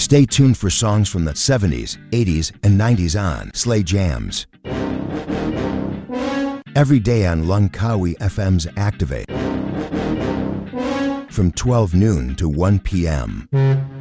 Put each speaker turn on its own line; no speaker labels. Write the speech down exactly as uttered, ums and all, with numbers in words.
Stay tuned for songs from the seventies, eighties, and nineties on Slay Jams. Every day on Langkawi F M's Activate from twelve noon to one p m